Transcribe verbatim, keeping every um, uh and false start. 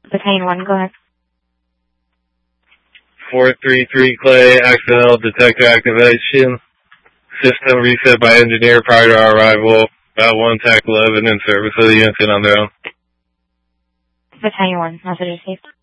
Battalion one, go ahead. four three three Clay, accidental detector activation. System reset by engineer prior to our arrival. About one T A C eleven in service of the unit on their own. Battalion one, message received.